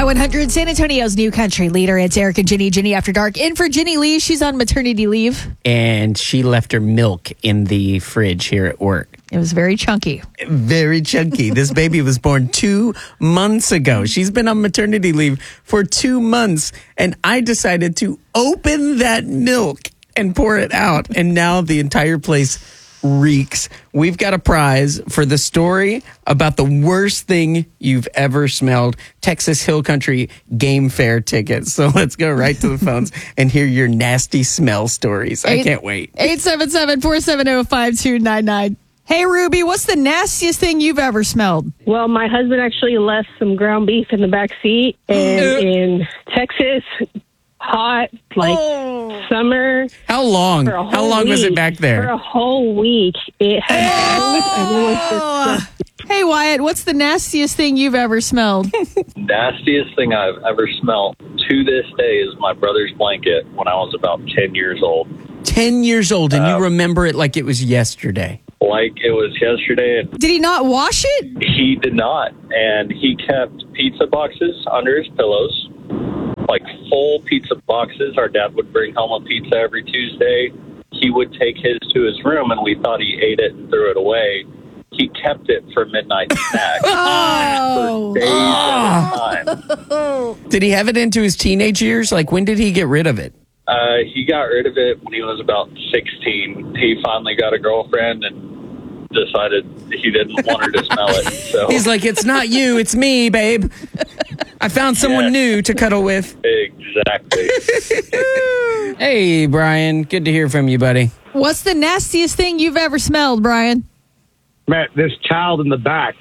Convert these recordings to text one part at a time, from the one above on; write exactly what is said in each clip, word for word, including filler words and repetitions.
Y one hundred, San Antonio's new country leader. It's Eric and Ginny. Ginny After Dark. In for Ginny Lee. She's on maternity leave. And she left her milk in the fridge here at work. It was very chunky. Very chunky. This baby was born two months ago. She's been on maternity leave for two months. And I decided to open that milk and pour it out. And now the entire place reeks. We've got a prize for the story about the worst thing you've ever smelled. Texas Hill Country Game Fair tickets. So let's go right to the phones and hear your nasty smell stories. I can't wait. eight seven seven, four seven zero, five two nine nine. Hey, Ruby, what's the nastiest thing you've ever smelled? Well, my husband actually left some ground beef in the back seat, and in Texas, hot, like oh. summer. How long? How long week, was it back there? For a whole week. It had oh. Hey, Wyatt, what's the nastiest thing you've ever smelled? Nastiest thing I've ever smelled to this day is my brother's blanket when I was about ten years old. ten years old, and uh, you remember it like it was yesterday. Like it was yesterday. And did he not wash it? He did not. And he kept pizza boxes under his pillows, like full pizza boxes. Our dad would bring home a pizza every Tuesday. He would take his to his room, and we thought he ate it and threw it away. He kept it for midnight snack oh. for days oh. at a time. Did he have it into his teenage years? Like, when did he get rid of it? Uh, he got rid of it when he was about sixteen. He finally got a girlfriend and decided he didn't want her to smell it. So he's like, it's not you, it's me, babe. I found someone yeah. new to cuddle with. Exactly. Hey, Brian. Good to hear from you, buddy. What's the nastiest thing you've ever smelled, Brian? Matt, this child in the back.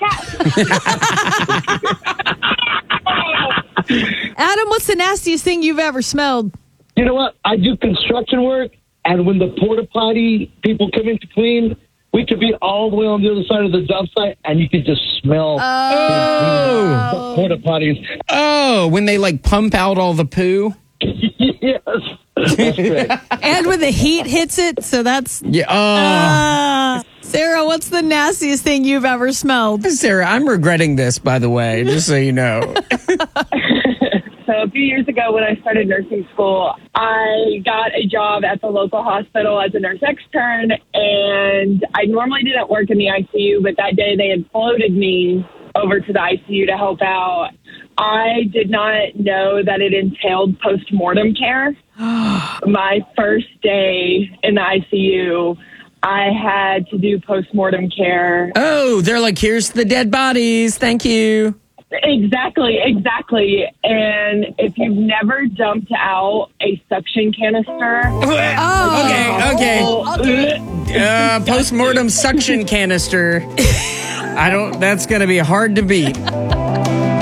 Adam, what's the nastiest thing you've ever smelled? You know what? I do construction work, and when the porta potty people come in to clean, we could be all the way on the other side of the job site, and you could just smell oh. the porta potties. Oh, when they like pump out all the poo? Yes. That's great. And when the heat hits it, so that's... Yeah. Oh. Uh, Sarah, what's the nastiest thing you've ever smelled? Sarah, I'm regretting this, by the way, just so you know. So a few years ago when I started nursing school, I got a job at the local hospital as a nurse extern, and I normally didn't work in the I C U, but that day they had floated me over to the I C U to help out. I did not know that it entailed post-mortem care. My first day in the I C U, I had to do post-mortem care. Oh, they're like, here's the dead bodies. Thank you. Exactly, exactly. And if you've never dumped out a suction canister. Oh, okay, okay. Uh, post-mortem suction canister. I don't, that's going to be hard to beat.